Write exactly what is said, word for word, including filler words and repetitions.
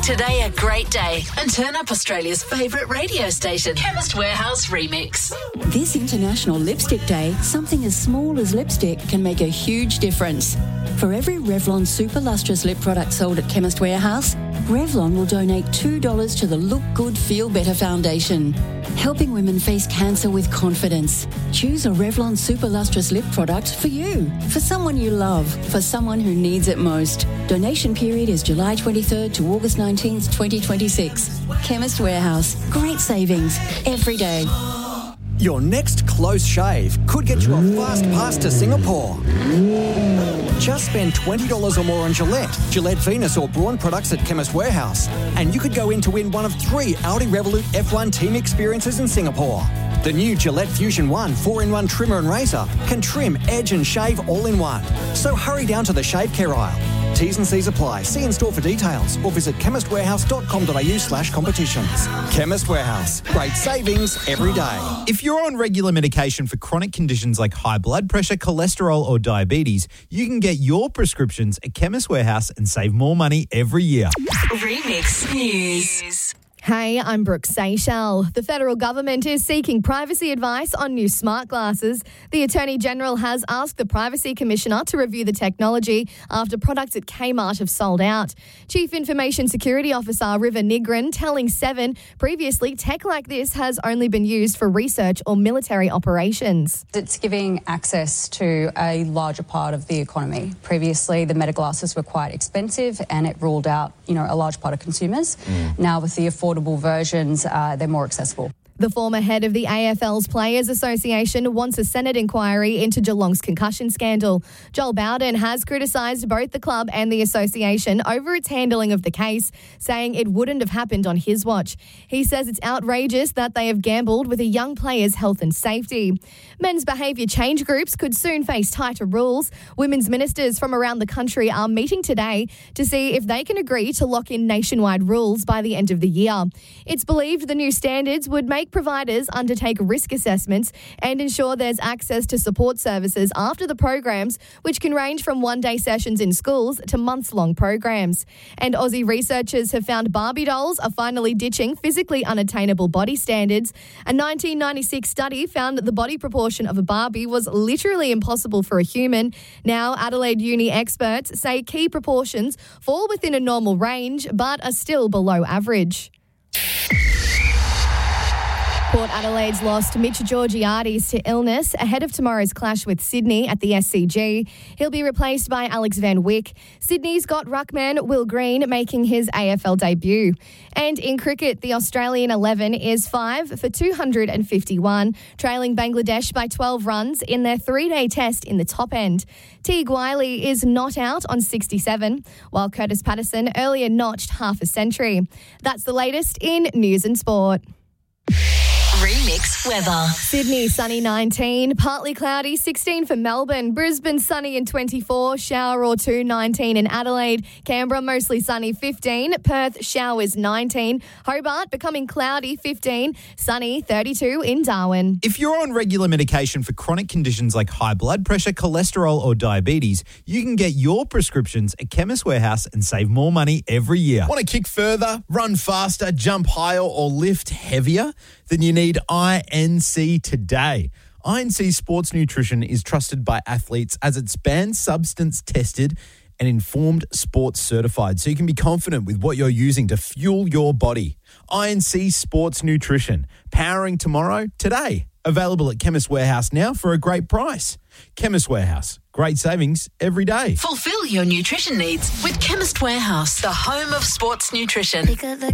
today a great day and turn up Australia's favourite radio station, Chemist Warehouse Remix. This International Lipstick Day, something as small as lipstick can make a huge difference. For every Revlon Super Lustrous lip product sold at Chemist Warehouse, Revlon will donate two dollars to the Look Good Feel Better Foundation, helping women face cancer with confidence. Choose a Revlon Super Lustrous lip product for you, for someone you love, for someone who needs it most. Donation period is July twenty-third to August nineteenth, twenty twenty-six. Chemist Warehouse. Great savings every day. Your next close shave could get you a fast pass to Singapore. Just spend twenty dollars or more on Gillette, Gillette Venus or Braun products at Chemist Warehouse, and you could go in to win one of three Audi Revolut F one team experiences in Singapore. The new Gillette Fusion one four in one trimmer and razor can trim, edge and shave all in one. So hurry down to the shave care aisle. T's and C's apply. See in store for details or visit chemist warehouse dot com dot a u slash competitions. Chemist Warehouse. Great savings every day. If you're on regular medication for chronic conditions like high blood pressure, cholesterol or diabetes, you can get your prescriptions at Chemist Warehouse and save more money every year. Remix News. Hey, I'm Brooke Seychelles. The federal government is seeking privacy advice on new smart glasses. The Attorney General has asked the Privacy Commissioner to review the technology after products at Kmart have sold out. Chief Information Security Officer River Nigran telling Seven previously tech like this has only been used for research or military operations. It's giving access to a larger part of the economy. Previously, the Meta glasses were quite expensive and it ruled out, you know, a large part of consumers. Mm. Now with the affordable versions, uh, they're more accessible. The former head of the A F L's Players Association wants a Senate inquiry into Geelong's concussion scandal. Joel Bowden has criticised both the club and the association over its handling of the case, saying it wouldn't have happened on his watch. He says it's outrageous that they have gambled with a young player's health and safety. Men's behaviour change groups could soon face tighter rules. Women's ministers from around the country are meeting today to see if they can agree to lock in nationwide rules by the end of the year. It's believed the new standards would make providers undertake risk assessments and ensure there's access to support services after the programs, which can range from one-day sessions in schools to months-long programs. And Aussie researchers have found Barbie dolls are finally ditching physically unattainable body standards. A nineteen ninety-six study found that the body proportion of a Barbie was literally impossible for a human. Now, Adelaide Uni experts say key proportions fall within a normal range but are still below average. Port Adelaide's lost Mitch Georgiades to illness ahead of tomorrow's clash with Sydney at the S C G. He'll be replaced by Alex Van Wyk. Sydney's got ruckman Will Green making his A F L debut. And in cricket, the Australian eleven is five for two hundred fifty-one, trailing Bangladesh by twelve runs in their three-day test in the top end. Teague Wiley is not out on sixty-seven, while Curtis Patterson earlier notched half a century. That's the latest in news and sport. Remix weather. Sydney, sunny nineteen, partly cloudy sixteen for Melbourne. Brisbane, sunny and twenty-four, shower or two nineteen in Adelaide. Canberra, mostly sunny fifteen. Perth, showers nineteen. Hobart, becoming cloudy fifteen. Sunny thirty-two in Darwin. If you're on regular medication for chronic conditions like high blood pressure, cholesterol or diabetes, you can get your prescriptions at Chemist Warehouse and save more money every year. Want to kick further, run faster, jump higher or lift heavier? Then you need I N C today. I N C Sports Nutrition is trusted by athletes as it's banned substance tested and informed sports certified, so you can be confident with what you're using to fuel your body. I N C Sports Nutrition, powering tomorrow today. Available at Chemist Warehouse now for a great price. Chemist Warehouse, great savings every day. Fulfill your nutrition needs with Chemist Warehouse, the home of sports nutrition.